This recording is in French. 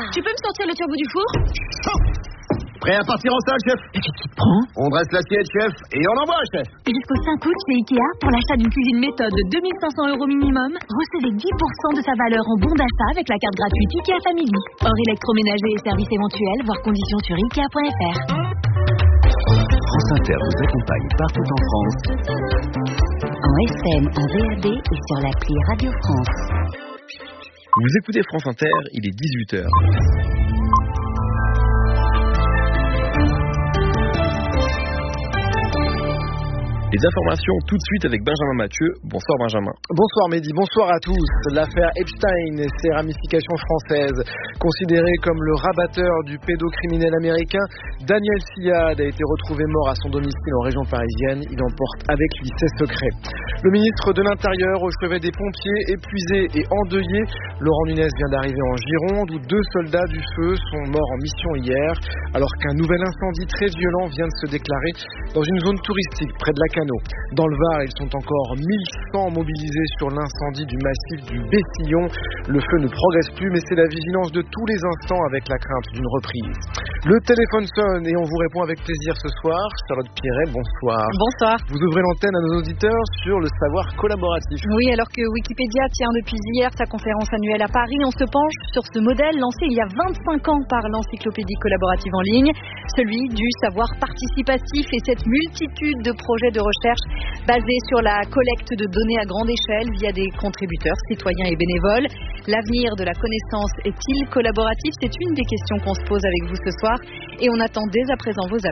Tu peux me sortir le turbo du four? Prêt à partir en salle, chef? Mais qu'est-ce qui te prend? On dresse l'assiette, chef, et on envoie, chef. Jusqu'au 5 août chez Ikea, pour l'achat d'une cuisine méthode de 2500 € minimum, recevez 10% de sa valeur en bon d'achat avec la carte gratuite Ikea Family. Hors électroménager et services éventuels, voir conditions sur Ikea.fr. France Inter vous accompagne partout en France. En FM, en VAD et sur l'appli Radio France. Vous écoutez France Inter, il est 18h. Les informations tout de suite avec Benjamin Mathieu. Bonsoir Benjamin. Bonsoir Mehdi, bonsoir à tous. L'affaire Epstein et ses ramifications françaises. Considéré comme le rabatteur du pédocriminel américain, Daniel Siad a été retrouvé mort à son domicile en région parisienne. Il emporte avec lui ses secrets. Le ministre de l'Intérieur au chevet des pompiers, épuisé et endeuillé. Laurent Nunez vient d'arriver en Gironde où 2 soldats du feu sont morts en mission hier, alors qu'un nouvel incendie très violent vient de se déclarer dans une zone touristique près de Lacanau. Dans le Var, ils sont encore 1100 mobilisés sur l'incendie du massif du Bessillon. Le feu ne progresse plus, mais c'est la vigilance de tous les instants avec la crainte d'une reprise. Le téléphone sonne et on vous répond avec plaisir ce soir. Charlotte Piret, bonsoir. Bonsoir. Vous ouvrez l'antenne à nos auditeurs sur le savoir collaboratif. Oui, alors que Wikipédia tient depuis hier sa conférence annuelle à Paris, on se penche sur ce modèle lancé il y a 25 ans par l'encyclopédie collaborative en ligne, celui du savoir participatif et cette multitude de projets de recherche basés sur la collecte de données à grande échelle via des contributeurs, citoyens et bénévoles. L'avenir de la connaissance est-il collaboratif? C'est une des questions qu'on se pose avec vous ce soir et on attend dès à présent vos appels.